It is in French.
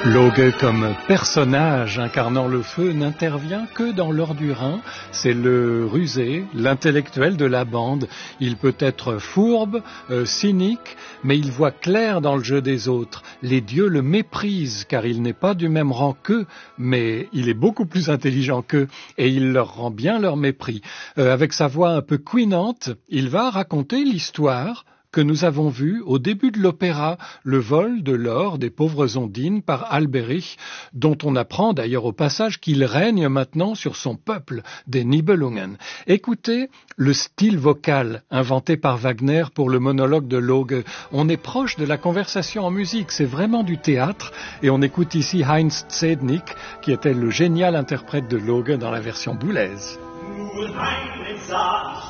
Loge comme personnage incarnant le feu n'intervient que dans l'or du Rhin. C'est le rusé, l'intellectuel de la bande. Il peut être fourbe, cynique, mais il voit clair dans le jeu des autres. Les dieux le méprisent car il n'est pas du même rang qu'eux, mais il est beaucoup plus intelligent qu'eux et il leur rend bien leur mépris. Avec sa voix un peu couinante, il va raconter l'histoire que nous avons vu au début de l'opéra, le vol de l'or des pauvres Ondines par Alberich, dont on apprend d'ailleurs au passage qu'il règne maintenant sur son peuple, des Nibelungen. Écoutez le style vocal inventé par Wagner pour le monologue de Loge. On est proche de la conversation en musique, c'est vraiment du théâtre, et on écoute ici Heinz Zednik, qui était le génial interprète de Loge dans la version boulaise.